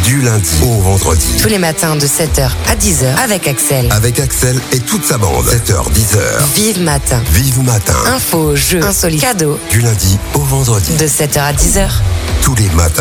Du lundi au vendredi. Tous les matins de 7h à 10h avec Axel. Avec Axel et toute sa bande. 7h, 10h. Vive matin. Vive matin. Infos, jeux, insolites, cadeaux. Du lundi au vendredi. De 7h à 10h. Tous les matins.